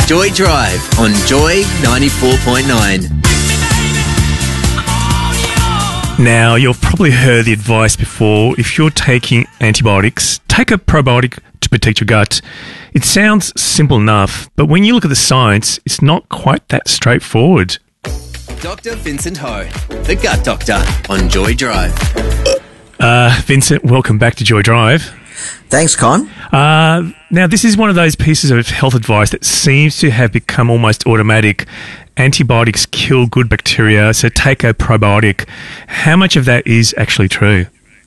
Joy Drive on Joy 94.9. Now, you've probably heard the advice before. If you're taking antibiotics, take a probiotic to protect your gut. It sounds simple enough, but when you look at the science, it's not quite that straightforward. Dr. Vincent Ho, the Gut Doctor on Joy Drive. Vincent, welcome back to Joy Drive. Thanks, Con. Now, this is one of those pieces of health advice that seems to have become almost automatic. Antibiotics kill good bacteria, so take a probiotic. How much of that is actually true?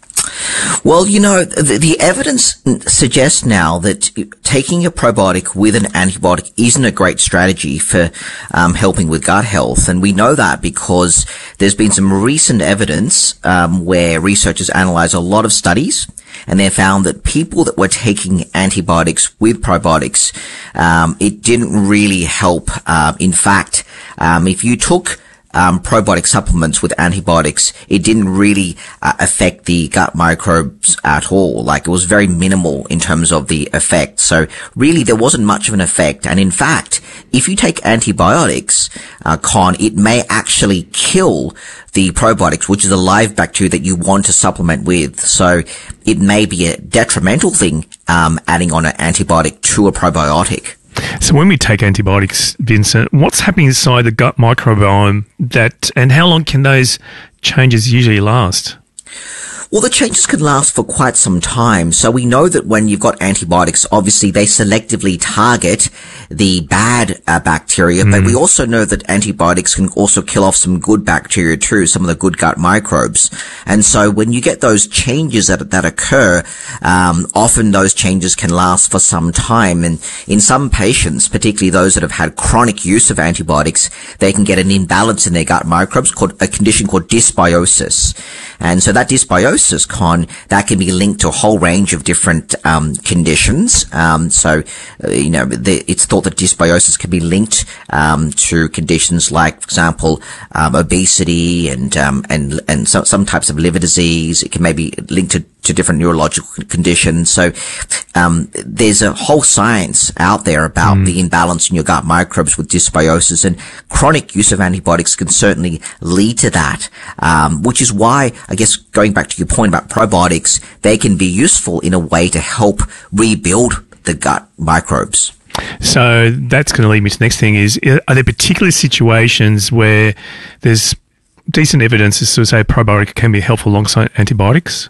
Well, you know, the evidence suggests now that taking a probiotic with an antibiotic isn't a great strategy for helping with gut health. And we know that because there's been some recent evidence where researchers analyzed a lot of studies, and they found that people that were taking antibiotics with probiotics, it didn't really help. In fact, if you took probiotic supplements with antibiotics, it didn't really affect the gut microbes at all. Like, it was very minimal in terms of the effect. So really there wasn't much of an effect. And in fact, if you take antibiotics, Con, it may actually kill the probiotics, which is a live bacteria that you want to supplement with. So it may be a detrimental thing, adding on an antibiotic to a probiotic. So when we take antibiotics, Vincent, what's happening inside the gut microbiome and how long can those changes usually last? Well, the changes can last for quite some time. So we know that when you've got antibiotics, obviously they selectively target the bad bacteria, but we also know that antibiotics can also kill off some good bacteria too, some of the good gut microbes. And so when you get those changes that occur, often those changes can last for some time. And in some patients, particularly those that have had chronic use of antibiotics, they can get an imbalance in their gut microbes called a condition called dysbiosis. And so that dysbiosis, Con, that can be linked to a whole range of different conditions. It's thought that dysbiosis can be linked to conditions like, for example, obesity and some types of liver disease. It can maybe linked to different neurological conditions. So there's a whole science out there about the imbalance in your gut microbes with dysbiosis, and chronic use of antibiotics can certainly lead to that, which is why, I guess, going back to your point about probiotics, they can be useful in a way to help rebuild the gut microbes. So that's going to lead me to the next thing is, are there particular situations where there's decent evidence to say a probiotic can be helpful alongside antibiotics?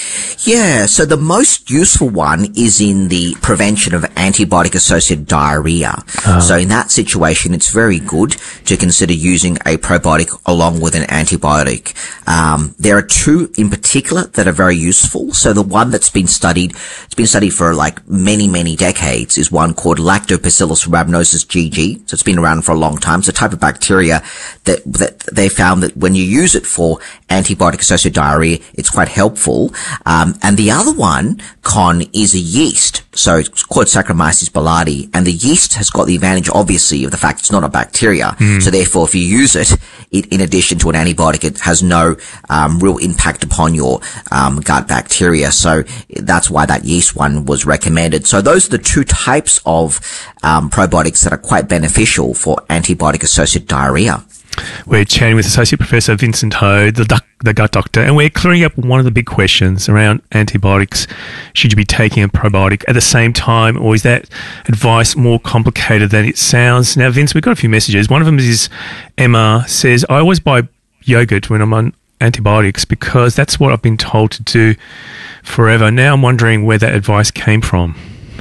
Yeah, so the most useful one is in the prevention of antibiotic-associated diarrhea. So in that situation, it's very good to consider using a probiotic along with an antibiotic. There are two in particular that are very useful. So the one that's been studied, it's been studied for like many, many decades, is one called Lactobacillus rhamnosus GG. So it's been around for a long time. It's a type of bacteria that they found that when you use it for antibiotic-associated diarrhea, it's quite helpful. And the other one, Con, is a yeast. So it's called Saccharomyces boulardii, and the yeast has got the advantage, obviously, of the fact it's not a bacteria. So therefore, if you use it in addition to an antibiotic, it has no real impact upon your gut bacteria. So that's why that yeast one was recommended. So those are the two types of probiotics that are quite beneficial for antibiotic-associated diarrhea. We're chatting with Associate Professor Vincent Ho, the Gut Doctor, and we're clearing up one of the big questions around antibiotics. Should you be taking a probiotic at the same time, or is that advice more complicated than it sounds? Now, Vince, we've got a few messages. One of them is Emma says, I always buy yogurt when I'm on antibiotics because that's what I've been told to do forever. Now I'm wondering where that advice came from.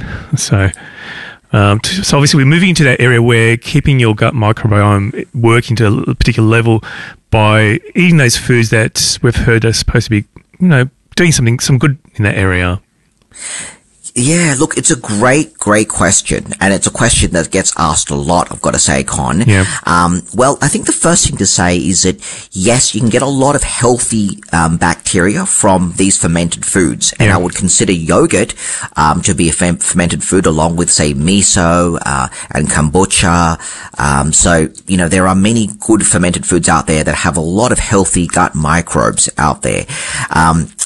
So obviously we're moving into that area where keeping your gut microbiome working to a particular level by eating those foods that we've heard are supposed to be, doing some good in that area. Yeah, look, it's a great question, and it's a question that gets asked a lot, I've got to say, Con. Yeah. Well, I think the first thing to say is that, yes, you can get a lot of healthy bacteria from these fermented foods, and I would consider yogurt to be a fermented food along with, say, miso and kombucha. So, there are many good fermented foods out there that have a lot of healthy gut microbes out there.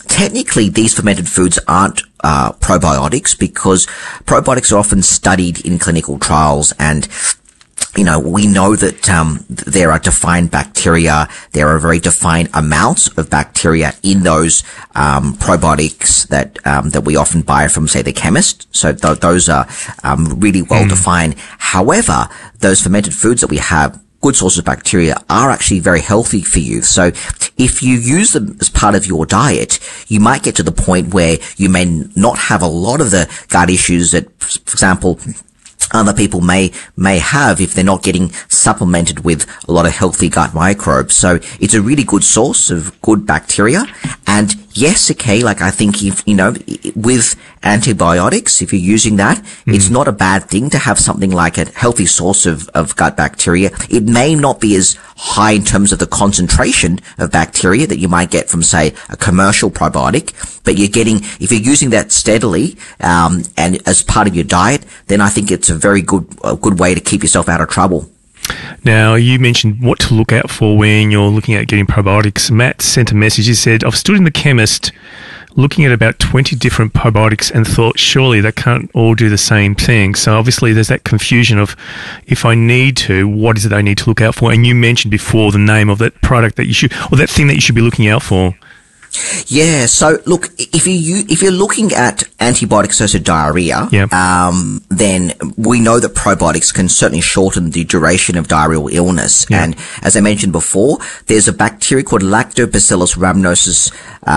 technically these fermented foods aren't probiotics, because probiotics are often studied in clinical trials, and we know that there are defined bacteria. There are very defined amounts of bacteria in those probiotics that we often buy from, say, the chemist. So those are really well defined. However, those fermented foods that we have, good sources of bacteria, are actually very healthy for you. So if you use them as part of your diet, you might get to the point where you may not have a lot of the gut issues that, for example, other people may have if they're not getting supplemented with a lot of healthy gut microbes. So it's a really good source of good bacteria. And yes, okay, like I think with antibiotics, if you're using that, it's not a bad thing to have something like a healthy source of gut bacteria. It may not be as high in terms of the concentration of bacteria that you might get from, say, a commercial probiotic, but if you're using that steadily, and as part of your diet, then I think it's a very good way to keep yourself out of trouble. Now, you mentioned what to look out for when you're looking at getting probiotics. Matt sent a message. He said, I've stood in the chemist looking at about 20 different probiotics and thought, surely they can't all do the same thing. So obviously there's that confusion of, if I need to, what is it I need to look out for? And you mentioned before the name of that product that you should, or that thing that you should be looking out for. Yeah, so look, if you're looking at antibiotic-associated diarrhea, then we know that probiotics can certainly shorten the duration of diarrheal illness. Yeah. And as I mentioned before, there's a bacteria called Lactobacillus rhamnosus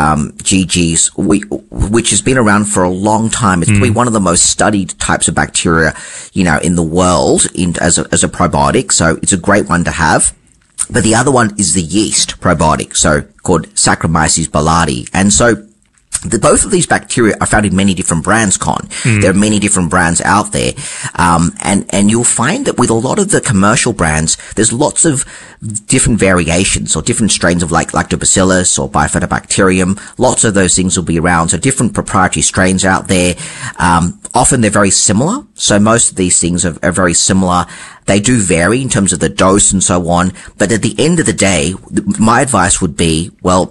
GGs, which has been around for a long time. It's probably one of the most studied types of bacteria, in the world as a probiotic. So it's a great one to have. But the other one is the yeast probiotic, so called Saccharomyces boulardii. And so both of these bacteria are found in many different brands, Con. There are many different brands out there. And you'll find that with a lot of the commercial brands, there's lots of different variations or different strains of like Lactobacillus or Bifidobacterium. Lots of those things will be around. So different proprietary strains out there. Often they're very similar. So most of these things are very similar. They do vary in terms of the dose and so on. But at the end of the day, my advice would be, well,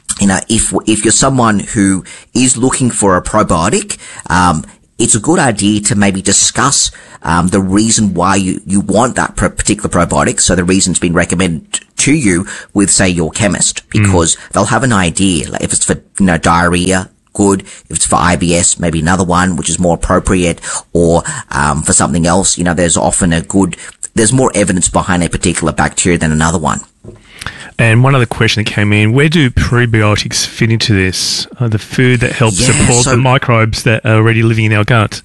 if you're someone who is looking for a probiotic, it's a good idea to maybe discuss the reason why you want that particular probiotic. So the reason it's been recommended to you with, say, your chemist, because they'll have an idea. Like if it's for diarrhea, good. If it's for IBS, maybe another one which is more appropriate, or for something else. There's often there's more evidence behind a particular bacteria than another one. And one other question that came in, where do prebiotics fit into this? The food that helps support the microbes that are already living in our gut?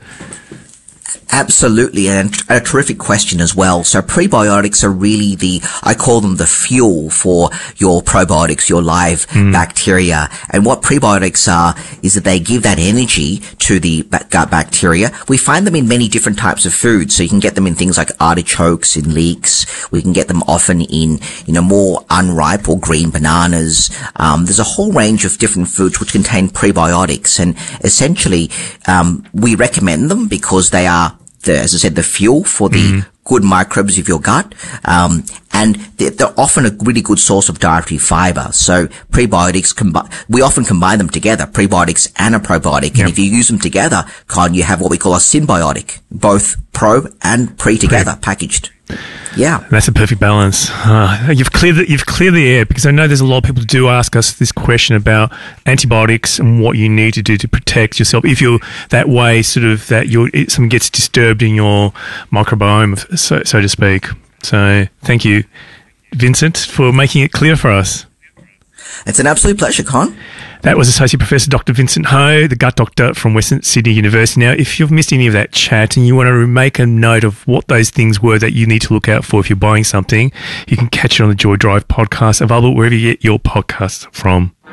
Absolutely, and a terrific question as well. So prebiotics are really I call them the fuel for your probiotics, your live bacteria. And what prebiotics are is that they give that energy to the gut bacteria. We find them in many different types of foods. So you can get them in things like artichokes, in leeks. We can get them often in, more unripe or green bananas. There's a whole range of different foods which contain prebiotics, and essentially, we recommend them because they are as I said, the fuel for the good microbes of your gut. And they're often a really good source of dietary fiber. So prebiotics we often combine them together, prebiotics and a probiotic. And if you use them together, you have what we call a symbiotic, both pro and pre together, packaged. Yeah. That's a perfect balance. You've cleared the air, because I know there's a lot of people who do ask us this question about antibiotics and what you need to do to protect yourself if you're that way, sort of that something gets disturbed in your microbiome, so to speak. So thank you, Vincent, for making it clear for us. It's an absolute pleasure, Con. That was Associate Professor Dr. Vincent Ho, the gut doctor from Western Sydney University. Now, if you've missed any of that chat and you want to make a note of what those things were that you need to look out for if you're buying something, you can catch it on the Joy Drive podcast, available wherever you get your podcasts from.